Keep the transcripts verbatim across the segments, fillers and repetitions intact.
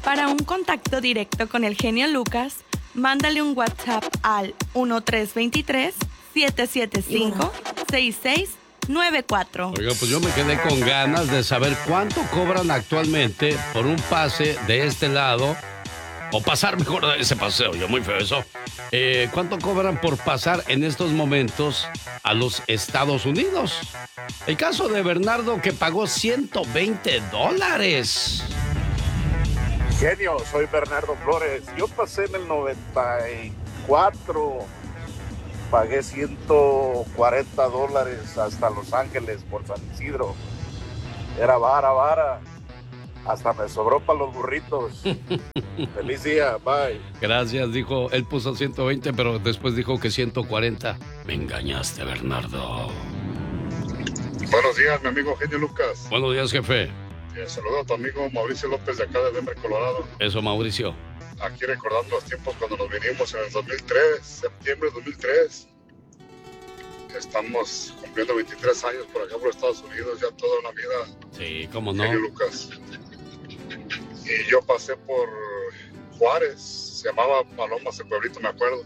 Para un contacto directo con el genio Lucas, mándale un WhatsApp al uno tres dos tres, siete siete cinco, seis seis nueve cuatro. Oiga, pues yo me quedé con ganas de saber cuánto cobran actualmente por un pase de este lado, o pasar mejor ese paseo, yo muy feo eso. Eh, ¿Cuánto cobran por pasar en estos momentos a los Estados Unidos? El caso de Bernardo, que pagó ciento veinte dólares. Genio, soy Bernardo Flores. Yo pasé en el noventa y cuatro, pagué ciento cuarenta dólares hasta Los Ángeles por San Isidro. Era vara, vara. Hasta me sobró para los burritos. Feliz día, bye. Gracias, dijo, él puso ciento veinte, pero después dijo que ciento cuarenta. Me engañaste, Bernardo. Buenos días, mi amigo Genio Lucas. Buenos días, jefe. Eh, saludo a tu amigo Mauricio López de acá de Denver, Colorado. Eso, Mauricio. Aquí recordando los tiempos cuando nos vinimos en el dos mil tres, septiembre de dos mil tres. Estamos cumpliendo veintitrés años por acá por Estados Unidos, ya toda una vida. Sí, cómo no. Genio Lucas. Y yo pasé por Juárez, se llamaba Paloma, ese pueblito, me acuerdo.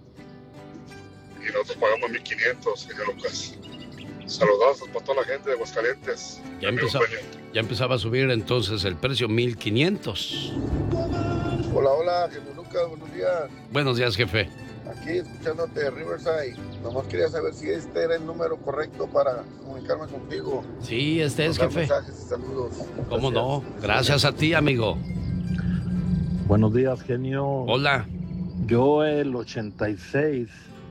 Y nosotros pagamos mil quinientos, Genio Lucas. Saludos para toda la gente de Aguascalientes. Ya, empezó, ya empezaba a subir entonces el precio, mil quinientos. Hola, hola, Genio Lucas, buenos días. Buenos días, jefe. Aquí escuchándote de Riverside. Nomás quería saber si este era el número correcto para comunicarme contigo. Sí, este es, jefe. Mensajes y saludos. ¿Cómo no? Gracias a ti, amigo. Buenos días, genio. Hola. Yo el ochenta y seis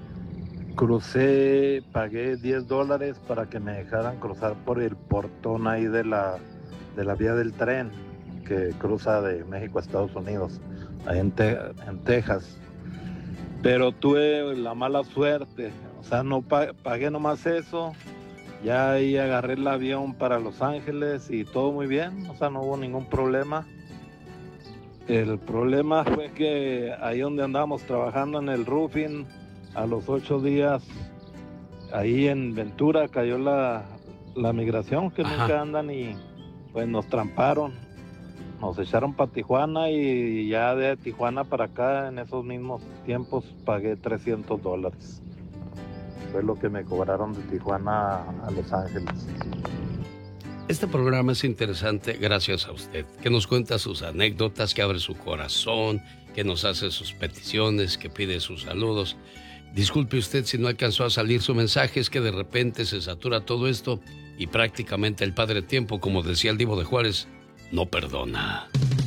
crucé, pagué diez dólares para que me dejaran cruzar por el portón ahí de la, de la vía del tren que cruza de México a Estados Unidos, ahí en, Te- en Texas. Pero tuve la mala suerte, o sea, no pa- pagué nomás eso, ya ahí agarré el avión para Los Ángeles y todo muy bien, o sea, no hubo ningún problema. El problema fue que ahí donde andábamos trabajando en el roofing, a los ocho días, ahí en Ventura cayó la, la migración, que Ajá. nunca andan, y pues nos tramparon. Nos echaron para Tijuana y ya de Tijuana para acá, en esos mismos tiempos, pagué trescientos dólares. Fue lo que me cobraron de Tijuana a Los Ángeles. Este programa es interesante gracias a usted, que nos cuenta sus anécdotas, que abre su corazón, que nos hace sus peticiones, que pide sus saludos. Disculpe usted si no alcanzó a salir su mensaje, es que de repente se satura todo esto y prácticamente el Padre Tiempo, como decía el Divo de Juárez, no perdona.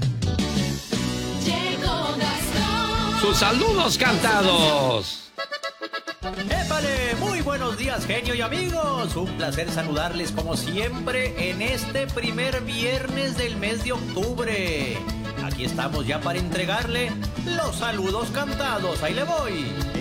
¡Sus saludos cantados! ¡Épale! Muy buenos días, genio y amigos. Un placer saludarles como siempre en este primer viernes del mes de octubre. Aquí estamos ya para entregarle los saludos cantados. Ahí le voy.